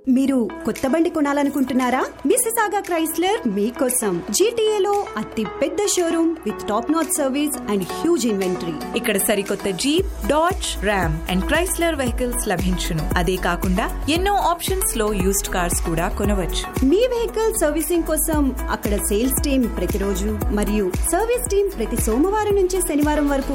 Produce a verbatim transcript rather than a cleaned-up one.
మీరు కొత్త బండి కొనాలనుకుంటున్నారా? మిసిసాగా క్రైస్లర్ మీకోసం. జీటీఏలో అతి పెద్ద showroom with top notch service and huge inventory. ఇక్కడ సరికొత్త jeep, dodge, RAM and Chrysler vehicles లభించును. అదే కాకుండా ఎన్నో ఆప్షన్స్ లో యూస్డ్ కార్స్ కూడా కొనవచ్చు. మీ వెహికల్ సర్వీసింగ్ కోసం అక్కడ సేల్స్ టీమ్ ప్రతిరోజు మరియు సర్వీస్ టీమ్ ప్రతి సోమవారం నుంచి శనివారం వరకు